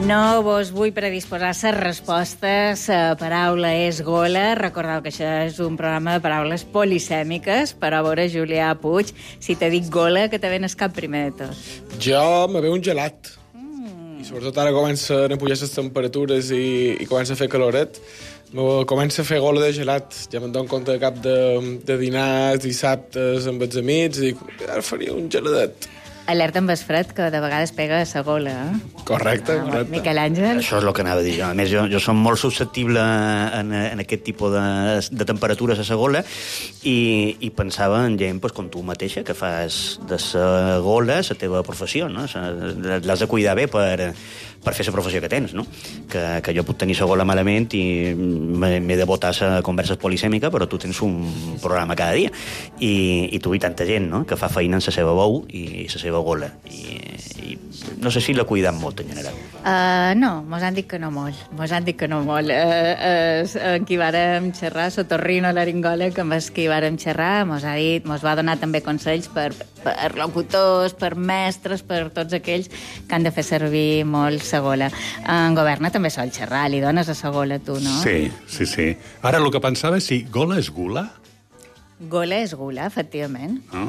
No vos vull predisposar les respostes. La paraula és gola. Recordeu que això és un programa de paraules polisèmiques, però a veure, Julià Puig, si te dic gola, que te ven el cap primer de tot? Jo me veu un gelat. I sobretot ara comencen a pujar les temperatures i comença a fer caloret. Comença a fer gola de gelat. Ja me'n dono compte de cap de dinars, dissabtes amb els amics, i ara faria un geladet. Alerta amb el fred, que de vegades pega a la gola, eh? Correcte, correcte. Miquel Àngel? Això és el que anava a dir. A més, jo som molt susceptible en aquest tipus de temperatures a la gola i pensava en gent com tu mateixa, que fas de la gola la teva professió, no? L'has de cuidar bé per fer la professió que tens, no? Que jo puc tenir la gola malament i m'he de botar la conversa polisèmica, però tu tens un programa cada dia. I tu i tanta gent, no?, que fa feina en la seva veu i la seva gola. I no sé si la cuiden molt, en general. No, mos han dit que no molt. En qui vàrem xerrar, Sotorrino Laringòleg, amb el qui vàrem xerrar, mos va donar també consells per locutors, per mestres, per tots aquells que han de fer servir molt la gola. En Governa també sol xerrar, li dones a la gola, tu, no? Sí. Ara el que pensava és si gola és gula? Gola és gula, efectivament.